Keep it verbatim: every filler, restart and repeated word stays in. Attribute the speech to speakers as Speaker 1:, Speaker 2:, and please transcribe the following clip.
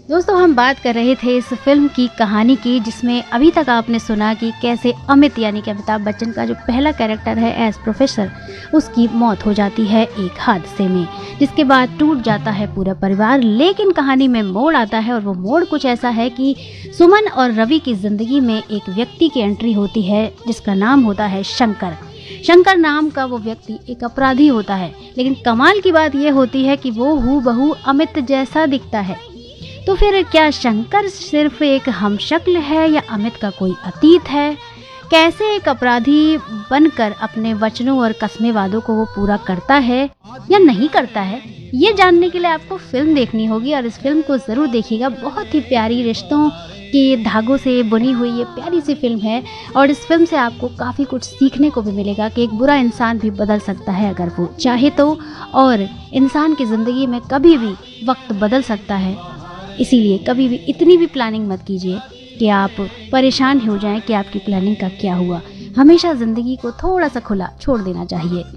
Speaker 1: दोस्तों, हम बात कर रहे थे इस फिल्म की कहानी की, जिसमें अभी तक आपने सुना कि कैसे अमित यानी कि अमिताभ बच्चन का जो पहला कैरेक्टर है एज प्रोफेसर, उसकी मौत हो जाती है एक हादसे में, जिसके बाद टूट जाता है पूरा परिवार। लेकिन कहानी में मोड़ आता है और वो मोड़ कुछ ऐसा है कि सुमन और रवि की ज़िंदगी में एक व्यक्ति की एंट्री होती है जिसका नाम होता है शंकर। शंकर नाम का वो व्यक्ति एक अपराधी होता है, लेकिन कमाल की बात यह होती है कि वो हूबहू अमित जैसा दिखता है। तो फिर क्या शंकर सिर्फ एक हमशक्ल है या अमित का कोई अतीत है? कैसे एक अपराधी बनकर अपने वचनों और कस्मे वादों को वो पूरा करता है या नहीं करता है, ये जानने के लिए आपको फिल्म देखनी होगी और इस फिल्म को ज़रूर देखिएगा। बहुत ही प्यारी रिश्तों के धागों से बुनी हुई ये प्यारी सी फिल्म है और इस फिल्म से आपको काफ़ी कुछ सीखने को भी मिलेगा कि एक बुरा इंसान भी बदल सकता है अगर वो चाहे तो, और इंसान की ज़िंदगी में कभी भी वक्त बदल सकता है। इसीलिए कभी भी इतनी भी प्लानिंग मत कीजिए कि आप परेशान हो जाएं कि आपकी प्लानिंग का क्या हुआ। हमेशा ज़िंदगी को थोड़ा सा खुला छोड़ देना चाहिए।